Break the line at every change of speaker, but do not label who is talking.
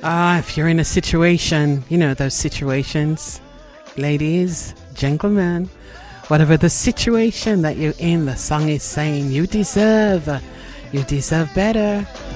If you're in a situation, you know, those situations, ladies, gentlemen, whatever the situation that you're in, the song is saying you deserve better.